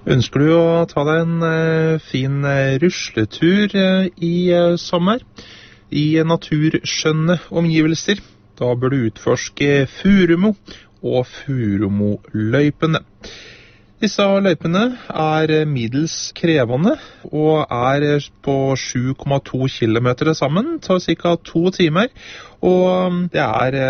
Ønsker du å ta deg en fin rusletur i sommer i naturskjønne omgivelser? Da bør du utforske Furumo og Furumo-løypene. Disse løypene er middels krevende og er på 7,2 kilometer sammen, tar ca. 2 timer, og det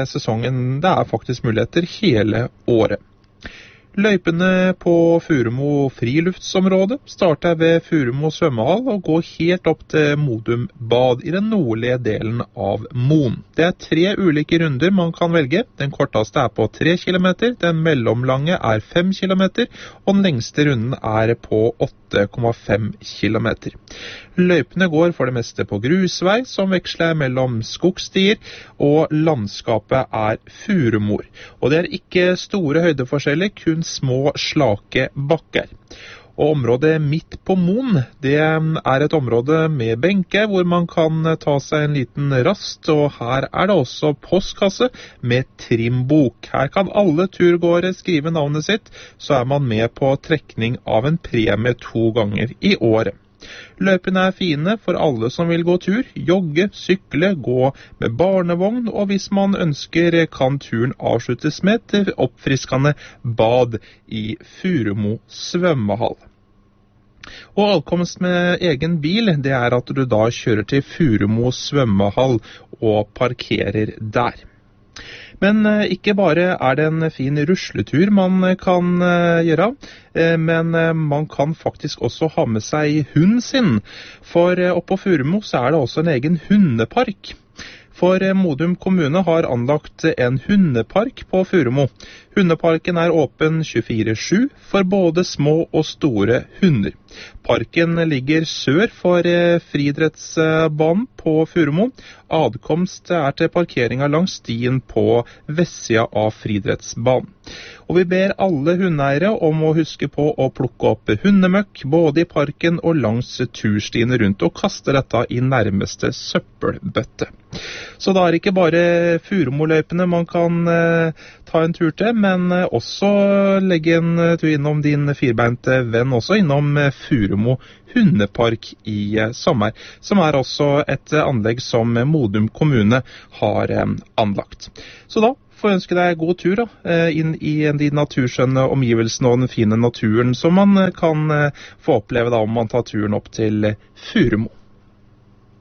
er faktisk muligheter hele året. Løypene på Furumo friluftsområde starter ved Furumo svømmehall og går helt opp til Modum bad i den nordlige delen av Moen. Det er 3 ulike runder man kan velge. Den korteste er på 3 kilometer, den mellomlange er 5 kilometer, og den lengste runden er på 8,5 kilometer. Løypene går for det meste på grusvei, som veksler mellom skogstier, og landskapet er furumor. Og det er ikke store høydeforskjeller, kun små slake bakker. Og området midt på Moen, det er et område med benker hvor man kan ta seg en liten rast, og her er det også postkasse med trimbok. Her kan alle turgåere skrive navnet sitt, så er man med på trekning av en premie 2 ganger i året. Løypene er fine for alle som vil gå tur, jogge, sykle, gå med barnevogn, og hvis man ønsker kan turen avsluttes med et oppfriskende bad i Furumo svømmehall. Og ankomst med egen bil, det er at du da kjører til Furumo svømmehall og parkerer der. Men ikke bare er det en fin rusletur man kan gjøre, men man kan faktisk også ha med seg hunden sin. For oppe på Furumo så er det også en egen hundepark. For Modum kommune har anlagt en hundepark på Furumo. Hundeparken er åpen 24/7 for både små og store hunder. Parken ligger sør for friidrettsbanen på Furumo. Adkomst er til parkeringa langs stien på vestsida av friidrettsbanen. Og vi ber alle hundeeiere om å huske på å plukke opp hundemøkk både i parken og langs turstiene rundt, og kaste dette i nærmeste søppelbøtte. Så da er det ikke bare Furumo-løypene man kan ta en tur til, men også legge en tur innom din firbeinte venn, også innom Furumo hundepark i sommer, som er også et anlegg som Modum kommune har anlagt. Så da får jeg ønske deg god tur inn i de naturskjønne omgivelsene og den fine naturen som man kan få oppleve da om man tar turen opp til Furumo.